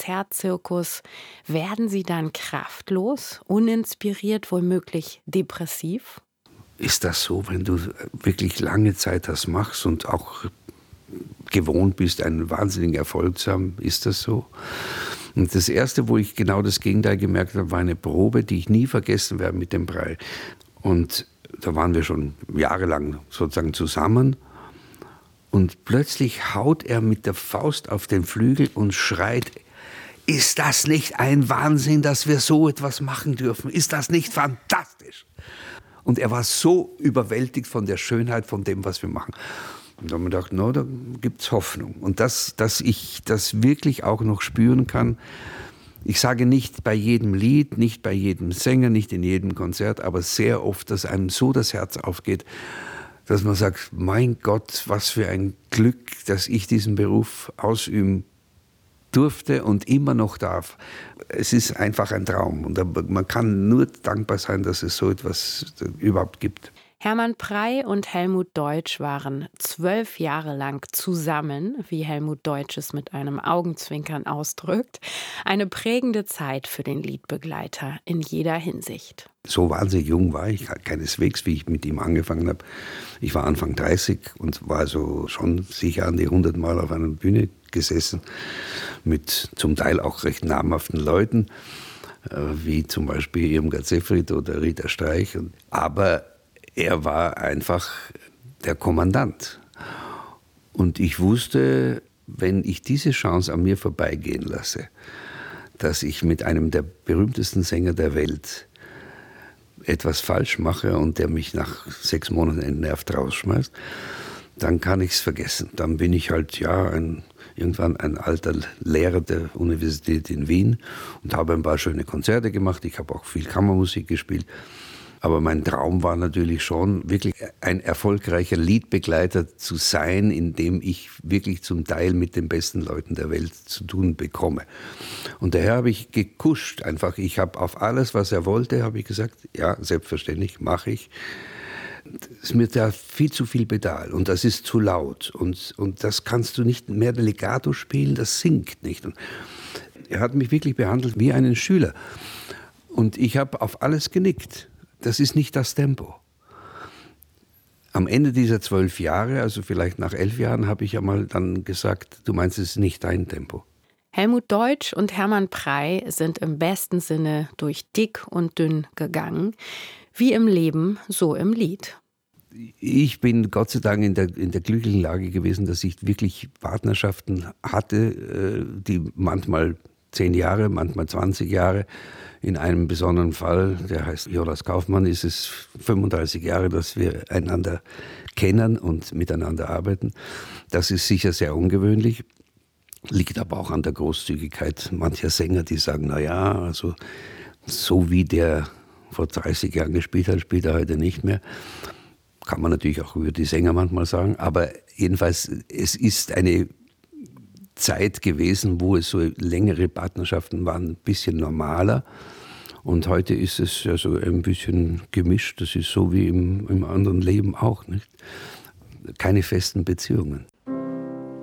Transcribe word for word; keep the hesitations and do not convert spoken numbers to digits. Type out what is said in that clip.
Konzertzirkus. Werden Sie dann kraftlos, uninspiriert, womöglich depressiv? Ist das so, wenn du wirklich lange Zeit das machst und auch gewohnt bist, einen wahnsinnigen Erfolg zu haben? Ist das so? Und das Erste, wo ich genau das Gegenteil gemerkt habe, war eine Probe, die ich nie vergessen werde mit dem Prey. Und da waren wir schon jahrelang sozusagen zusammen. Und plötzlich haut er mit der Faust auf den Flügel und schreit: Ist das nicht ein Wahnsinn, dass wir so etwas machen dürfen? Ist das nicht fantastisch? Und er war so überwältigt von der Schönheit von dem, was wir machen. Und da haben wir gedacht, no, da gibt's Hoffnung. Und das, dass ich das wirklich auch noch spüren kann. Ich sage nicht bei jedem Lied, nicht bei jedem Sänger, nicht in jedem Konzert, aber sehr oft, dass einem so das Herz aufgeht, dass man sagt, mein Gott, was für ein Glück, dass ich diesen Beruf ausüben durfte und immer noch darf. Es ist einfach ein Traum. Und man kann nur dankbar sein, dass es so etwas überhaupt gibt. Hermann Prey und Helmut Deutsch waren zwölf Jahre lang zusammen, wie Helmut Deutsch es mit einem Augenzwinkern ausdrückt. Eine prägende Zeit für den Liedbegleiter in jeder Hinsicht. So wahnsinnig jung war ich keineswegs, wie ich mit ihm angefangen habe. Ich war Anfang dreißig und war so schon sicher an die hundert Mal auf einer Bühne gesessen, mit zum Teil auch recht namhaften Leuten, wie zum Beispiel Irmgard Seyfried oder Rita Streich. Aber er war einfach der Kommandant. Und ich wusste, wenn ich diese Chance an mir vorbeigehen lasse, dass ich mit einem der berühmtesten Sänger der Welt etwas falsch mache und der mich nach sechs Monaten entnervt rausschmeißt, dann kann ich es vergessen. Dann bin ich halt ja ein, irgendwann ein alter Lehrer der Universität in Wien und habe ein paar schöne Konzerte gemacht. Ich habe auch viel Kammermusik gespielt. Aber mein Traum war natürlich schon, wirklich ein erfolgreicher Liedbegleiter zu sein, in dem ich wirklich zum Teil mit den besten Leuten der Welt zu tun bekomme. Und daher habe ich gekuscht einfach. Ich habe auf alles, was er wollte, habe ich gesagt, ja, selbstverständlich, mache ich. Es ist mir da viel zu viel Pedal und das ist zu laut. Und, und das kannst du nicht mehr legato spielen, das singt nicht. Und er hat mich wirklich behandelt wie einen Schüler. Und ich habe auf alles genickt. Das ist nicht das Tempo. Am Ende dieser zwölf Jahre, also vielleicht nach elf Jahren, habe ich einmal dann gesagt, du meinst, es ist nicht dein Tempo. Helmut Deutsch und Hermann Prey sind im besten Sinne durch dick und dünn gegangen. Wie im Leben, so im Lied. Ich bin Gott sei Dank in der, in der glücklichen Lage gewesen, dass ich wirklich Partnerschaften hatte, die manchmal zehn Jahre, manchmal zwanzig Jahre. In einem besonderen Fall, der heißt Jonas Kaufmann, ist es fünfunddreißig Jahre, dass wir einander kennen und miteinander arbeiten. Das ist sicher sehr ungewöhnlich, liegt aber auch an der Großzügigkeit mancher Sänger, die sagen, na ja, also so wie der vor dreißig Jahren gespielt hat, spielt er heute nicht mehr. Kann man natürlich auch über die Sänger manchmal sagen, aber jedenfalls, es ist eine Zeit gewesen, wo es so längere Partnerschaften waren, ein bisschen normaler. Und heute ist es ja so ein bisschen gemischt. Das ist so wie im, im anderen Leben auch, nicht? Keine festen Beziehungen.